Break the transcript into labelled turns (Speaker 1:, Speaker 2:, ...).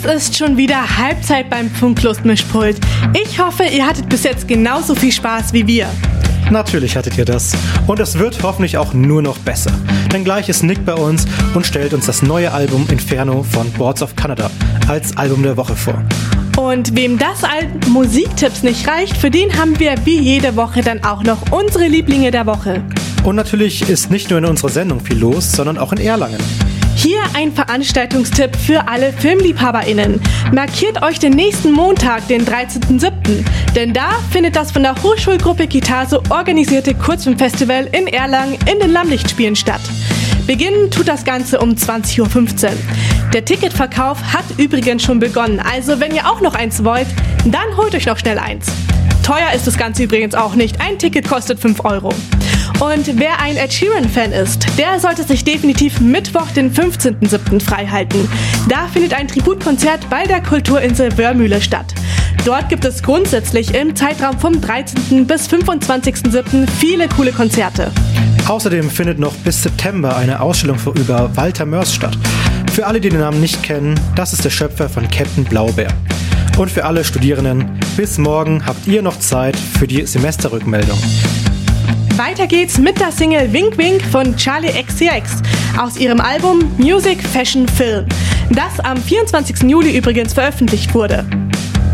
Speaker 1: ist schon wieder Halbzeit beim Funklust-Mischpult. Ich hoffe, ihr hattet bis jetzt genauso viel Spaß wie wir.
Speaker 2: Natürlich hattet ihr das. Und es wird hoffentlich auch nur noch besser. Denn gleich ist Nick bei uns und stellt uns das neue Album Inferno von Boards of Canada als Album der Woche vor.
Speaker 1: Und wem das als Musiktipps nicht reicht, für den haben wir wie jede Woche dann auch noch unsere Lieblinge der Woche.
Speaker 2: Und natürlich ist nicht nur in unserer Sendung viel los, sondern auch in Erlangen.
Speaker 1: Hier ein Veranstaltungstipp für alle FilmliebhaberInnen. Markiert euch den nächsten Montag, den 13.07., denn da findet das von der Hochschulgruppe Kitaso organisierte Kurzfilmfestival in Erlangen in den Lammlichtspielen statt. Beginnen tut das Ganze um 20.15 Uhr. Der Ticketverkauf hat übrigens schon begonnen, also wenn ihr auch noch eins wollt, dann holt euch noch schnell eins. Teuer ist das Ganze übrigens auch nicht, ein Ticket kostet 5 Euro. Und wer ein Ed Sheeran-Fan ist, der sollte sich definitiv Mittwoch, den 15.07. freihalten. Da findet ein Tributkonzert bei der Kulturinsel Wörmühle statt. Dort gibt es grundsätzlich im Zeitraum vom 13. bis 25.07. viele coole Konzerte.
Speaker 2: Außerdem findet noch bis September eine Ausstellung über Walter Mörs statt. Für alle, die den Namen nicht kennen, das ist der Schöpfer von Captain Blaubeer. Und für alle Studierenden, bis morgen habt ihr noch Zeit für die Semesterrückmeldung.
Speaker 1: Weiter geht's mit der Single Wink Wink von Charli XCX aus ihrem Album Music, Fashion, Film, das am 24. Juli übrigens veröffentlicht wurde.